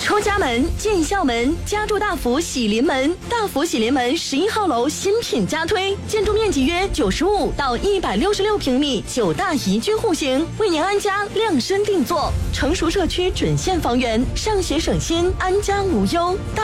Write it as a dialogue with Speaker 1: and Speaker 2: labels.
Speaker 1: 出家门、进校门，家住大福喜临门。大福喜临门11号楼新品加推，建筑面积约95到166平米，9大宜居户型，为您安家量身定做。成熟社区准现房源，上学省心，安家无忧。